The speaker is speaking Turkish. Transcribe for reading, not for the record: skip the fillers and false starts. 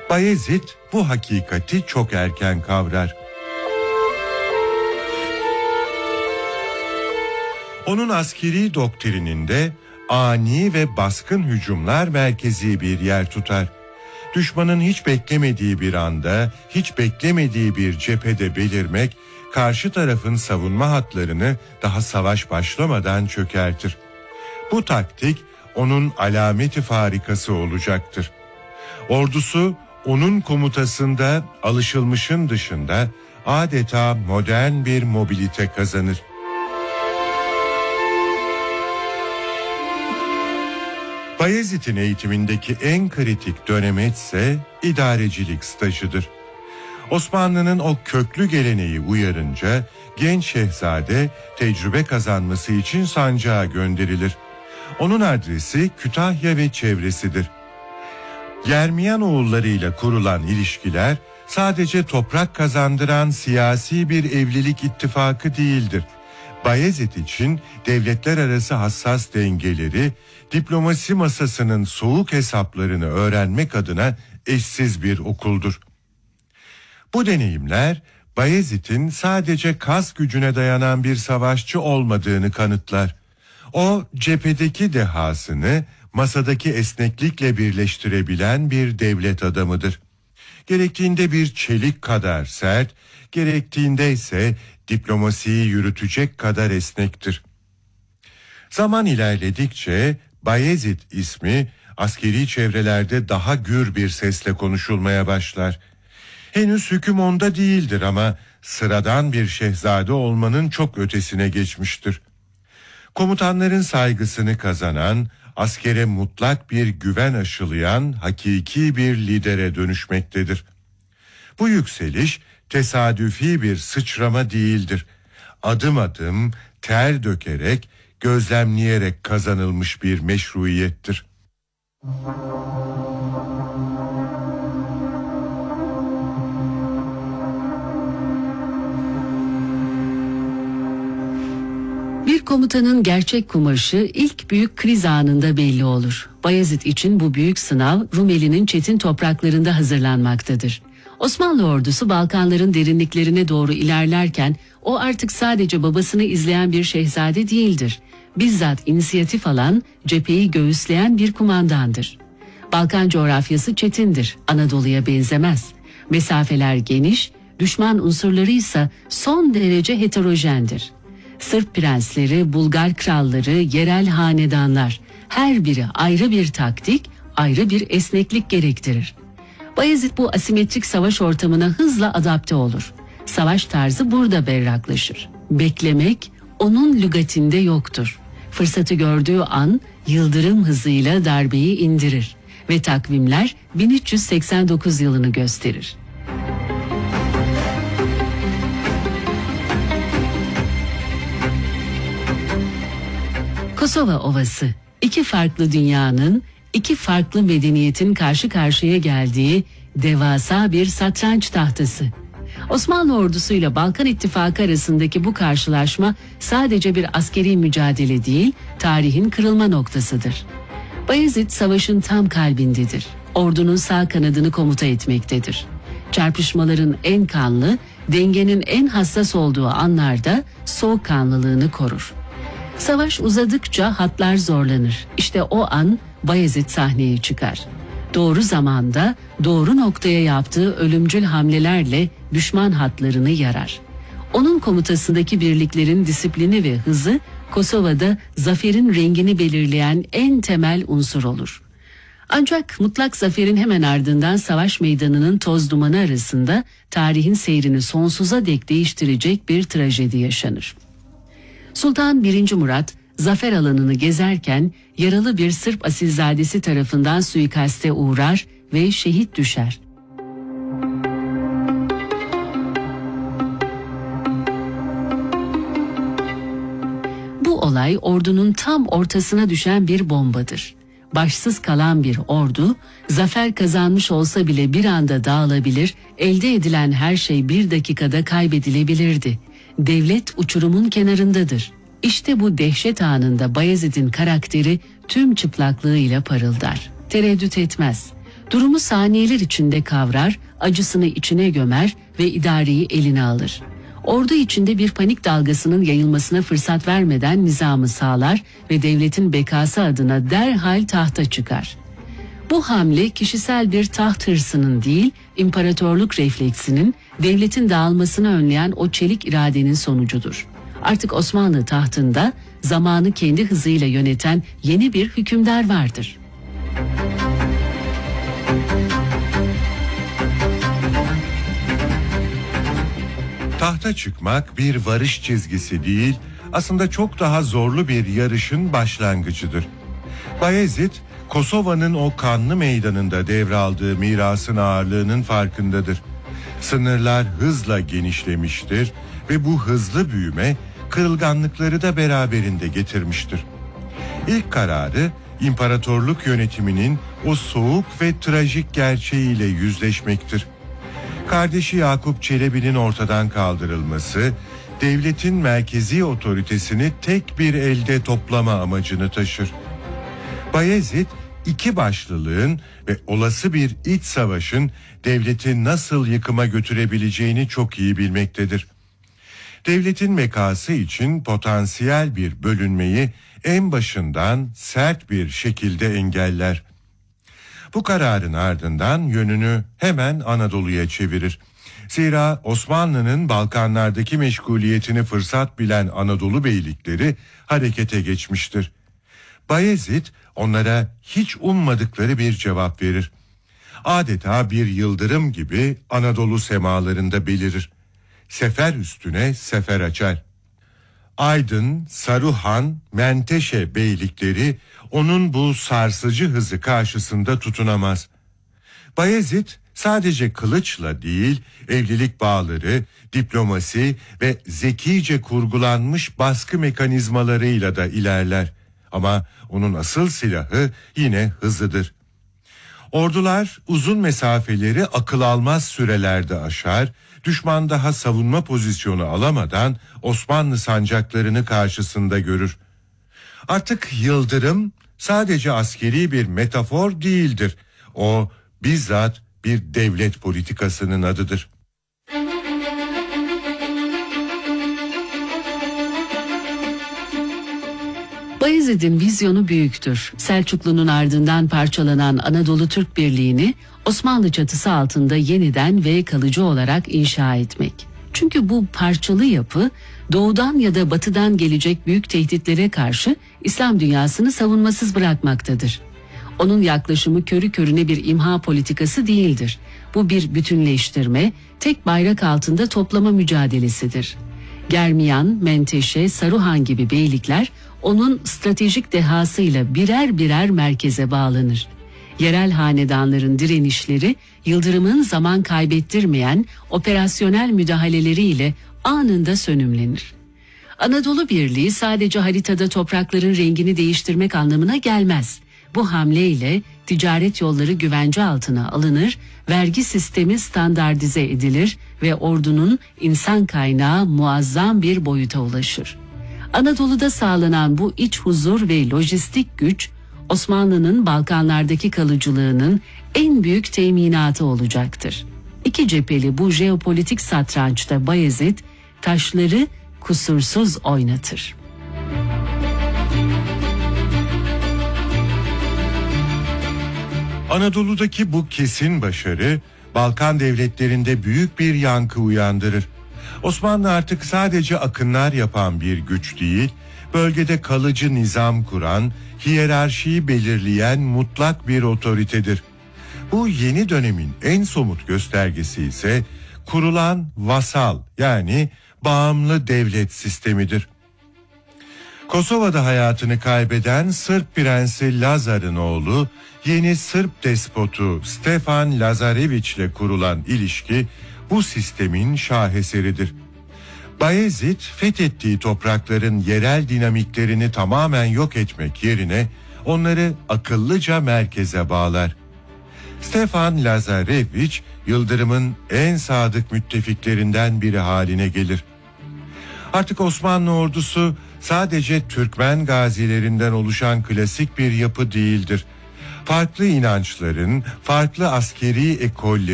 Bayezid bu hakikati çok erken kavrar. Onun askeri doktrininde ani ve baskın hücumlar merkezi bir yer tutar. Düşmanın hiç beklemediği bir anda, hiç beklemediği bir cephede belirmek, karşı tarafın savunma hatlarını daha savaş başlamadan çökertir. Bu taktik onun alameti farikası olacaktır. Ordusu onun komutasında alışılmışın dışında adeta modern bir mobilite kazanır. Bayezid'in eğitimindeki en kritik dönemi ise idarecilik stajıdır. Osmanlı'nın o köklü geleneği uyarınca genç şehzade tecrübe kazanması için sancağa gönderilir. Onun adresi Kütahya ve çevresidir. Yermiyan oğullarıyla kurulan ilişkiler sadece toprak kazandıran siyasi bir evlilik ittifakı değildir. Bayezid için devletler arası hassas dengeleri, diplomasi masasının soğuk hesaplarını öğrenmek adına eşsiz bir okuldur. Bu deneyimler Bayezid'in sadece kas gücüne dayanan bir savaşçı olmadığını kanıtlar. O cephedeki dehasını masadaki esneklikle birleştirebilen bir devlet adamıdır. Gerektiğinde bir çelik kadar sert, gerektiğinde ise diplomasiyi yürütecek kadar esnektir. Zaman ilerledikçe Bayezid ismi askeri çevrelerde daha gür bir sesle konuşulmaya başlar. Henüz hüküm onda değildir ama sıradan bir şehzade olmanın çok ötesine geçmiştir. Komutanların saygısını kazanan, askere mutlak bir güven aşılayan hakiki bir lidere dönüşmektedir. Bu yükseliş tesadüfi bir sıçrama değildir. Adım adım, ter dökerek, gözlemleyerek kazanılmış bir meşruiyettir. Bir komutanın gerçek kumaşı ilk büyük kriz anında belli olur. Bayezid için bu büyük sınav Rumeli'nin çetin topraklarında hazırlanmaktadır. Osmanlı ordusu Balkanların derinliklerine doğru ilerlerken o artık sadece babasını izleyen bir şehzade değildir. Bizzat inisiyatif alan, cepheyi göğüsleyen bir kumandandır. Balkan coğrafyası çetindir, Anadolu'ya benzemez. Mesafeler geniş, düşman unsurları ise son derece heterojendir. Sırp prensleri, Bulgar kralları, yerel hanedanlar, her biri ayrı bir taktik, ayrı bir esneklik gerektirir. Bayezid bu asimetrik savaş ortamına hızla adapte olur. Savaş tarzı burada berraklaşır. Beklemek onun lügatinde yoktur. Fırsatı gördüğü an yıldırım hızıyla darbeyi indirir ve takvimler 1389 yılını gösterir. Kosova Ovası, iki farklı dünyanın, iki farklı medeniyetin karşı karşıya geldiği devasa bir satranç tahtası. Osmanlı ordusuyla Balkan İttifakı arasındaki bu karşılaşma sadece bir askeri mücadele değil, tarihin kırılma noktasıdır. Bayezid savaşın tam kalbindedir. Ordunun sağ kanadını komuta etmektedir. Çarpışmaların en kanlı, dengenin en hassas olduğu anlarda soğukkanlılığını korur. Savaş uzadıkça hatlar zorlanır. İşte o an Bayezid sahneye çıkar. Doğru zamanda, doğru noktaya yaptığı ölümcül hamlelerle düşman hatlarını yarar. Onun komutasındaki birliklerin disiplini ve hızı Kosova'da zaferin rengini belirleyen en temel unsur olur. Ancak mutlak zaferin hemen ardından savaş meydanının toz dumanı arasında tarihin seyrini sonsuza dek değiştirecek bir trajedi yaşanır. Sultan 1. Murat zafer alanını gezerken yaralı bir Sırp asilzadesi tarafından suikaste uğrar ve şehit düşer. Bu olay ordunun tam ortasına düşen bir bombadır. Başsız kalan bir ordu, zafer kazanmış olsa bile bir anda dağılabilir, elde edilen her şey bir dakikada kaybedilebilirdi. Devlet uçurumun kenarındadır. İşte bu dehşet anında Bayezid'in karakteri tüm çıplaklığıyla parıldar. Tereddüt etmez. Durumu saniyeler içinde kavrar, acısını içine gömer ve idareyi eline alır. Ordu içinde bir panik dalgasının yayılmasına fırsat vermeden nizamı sağlar ve devletin bekası adına derhal tahta çıkar. Bu hamle kişisel bir taht hırsının değil, imparatorluk refleksinin, devletin dağılmasını önleyen o çelik iradenin sonucudur. Artık Osmanlı tahtında zamanı kendi hızıyla yöneten yeni bir hükümdar vardır. Tahta çıkmak bir varış çizgisi değil, aslında çok daha zorlu bir yarışın başlangıcıdır. Bayezid, Kosova'nın o kanlı meydanında devraldığı mirasın ağırlığının farkındadır. Sınırlar hızla genişlemiştir ve bu hızlı büyüme kırılganlıkları da beraberinde getirmiştir. İlk kararı imparatorluk yönetiminin o soğuk ve trajik gerçeğiyle yüzleşmektir. Kardeşi Yakup Çelebi'nin ortadan kaldırılması, devletin merkezi otoritesini tek bir elde toplama amacını taşır. Bayezid, iki başlılığın ve olası bir iç savaşın devleti nasıl yıkıma götürebileceğini çok iyi bilmektedir. Devletin bekası için potansiyel bir bölünmeyi en başından sert bir şekilde engeller. Bu kararın ardından yönünü hemen Anadolu'ya çevirir. Zira Osmanlı'nın Balkanlardaki meşguliyetini fırsat bilen Anadolu beylikleri harekete geçmiştir. Bayezid onlara hiç ummadıkları bir cevap verir. Adeta bir yıldırım gibi Anadolu semalarında belirir. Sefer üstüne sefer açar. Aydın, Saruhan, Menteşe beylikleri onun bu sarsıcı hızı karşısında tutunamaz. Bayezid sadece kılıçla değil, evlilik bağları, diplomasi ve zekice kurgulanmış baskı mekanizmalarıyla da ilerler. Ama onun asıl silahı yine hızıdır. Ordular uzun mesafeleri akıl almaz sürelerde aşar, düşman daha savunma pozisyonu alamadan Osmanlı sancaklarını karşısında görür. Artık yıldırım sadece askeri bir metafor değildir. O bizzat bir devlet politikasının adıdır. Bayezid'in vizyonu büyüktür. Selçuklu'nun ardından parçalanan Anadolu Türk Birliği'ni Osmanlı çatısı altında yeniden ve kalıcı olarak inşa etmek. Çünkü bu parçalı yapı doğudan ya da batıdan gelecek büyük tehditlere karşı İslam dünyasını savunmasız bırakmaktadır. Onun yaklaşımı körü körüne bir imha politikası değildir. Bu bir bütünleştirme, tek bayrak altında toplama mücadelesidir. Germiyan, Menteşe, Saruhan gibi beylikler onun stratejik dehasıyla birer birer merkeze bağlanır. Yerel hanedanların direnişleri Yıldırım'ın zaman kaybettirmeyen operasyonel müdahaleleriyle anında sönümlenir. Anadolu Birliği sadece haritada toprakların rengini değiştirmek anlamına gelmez. Bu hamleyle ticaret yolları güvence altına alınır, vergi sistemi standartize edilir ve ordunun insan kaynağı muazzam bir boyuta ulaşır. Anadolu'da sağlanan bu iç huzur ve lojistik güç, Osmanlı'nın Balkanlardaki kalıcılığının en büyük teminatı olacaktır. İki cepheli bu jeopolitik satrançta Bayezid taşları kusursuz oynatır. Anadolu'daki bu kesin başarı Balkan devletlerinde büyük bir yankı uyandırır. Osmanlı artık sadece akınlar yapan bir güç değil, bölgede kalıcı nizam kuran, hiyerarşiyi belirleyen mutlak bir otoritedir. Bu yeni dönemin en somut göstergesi ise kurulan vasal yani bağımlı devlet sistemidir. Kosova'da hayatını kaybeden Sırp prensi Lazar'ın oğlu, yeni Sırp despotu Stefan Lazareviç ile kurulan ilişki bu sistemin şaheseridir. Bayezid fethettiği toprakların yerel dinamiklerini tamamen yok etmek yerine onları akıllıca merkeze bağlar. Stefan Lazareviç, Yıldırım'ın en sadık müttefiklerinden biri haline gelir. Artık Osmanlı ordusu sadece Türkmen gazilerinden oluşan klasik bir yapı değildir. farklı inançların, farklı askeri ekollerin